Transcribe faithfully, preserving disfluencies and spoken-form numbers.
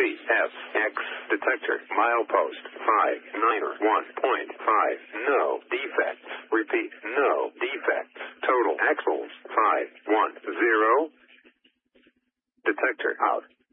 three S X. Detector. Milepost. five niner one point five. No defects. Repeat. No defects. Total axles. five one zero. Detector out.